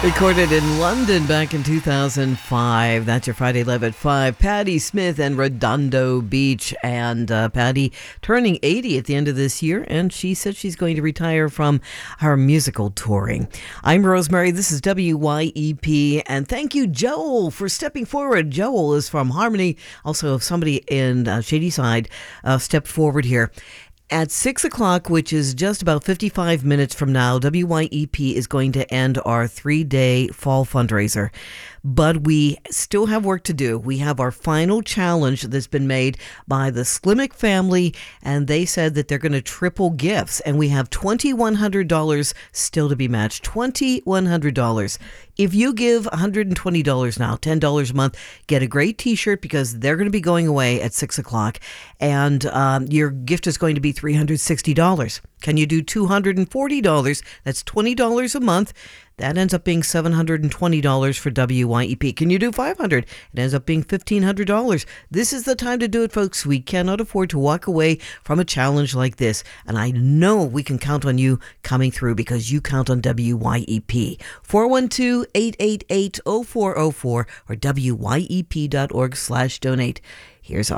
Recorded in London back in 2005. That's your Friday Live at 5. Patti Smith and Redondo Beach. And Patti turning 80 at the end of this year. And she said she's going to retire from her musical touring. I'm Rosemary. This is WYEP. And thank you, Joel, for stepping forward. Joel is from Harmony. Also, somebody in Shadyside stepped forward here. At 6 o'clock, which is just about 55 minutes from now, WYEP is going to end our 3-day fall fundraiser. But we still have work to do. We have our final challenge that's been made by the Slimick family, and they said that they're going to triple gifts. And we have $2,100 still to be matched. $2,100. If you give $120 now, $10 a month, get a great t-shirt because they're going to be going away at 6 o'clock. And your gift is going to be $360. Can you do $240? That's $20 a month. That ends up being $720 for WYEP. Can you do $500? It ends up being $1,500. This is the time to do it, folks. We cannot afford to walk away from a challenge like this. And I know we can count on you coming through because you count on WYEP. 412-888-0404 or WYEP.org/donate. Here's